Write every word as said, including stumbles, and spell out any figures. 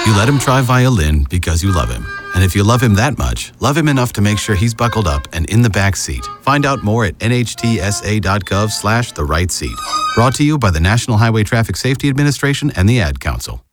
You let him try violin because you love him. And if you love him that much, love him enough to make sure he's buckled up and in the back seat. Find out more at nhtsa.gov slash the right seat. Brought to you by the National Highway Traffic Safety Administration and the Ad Council.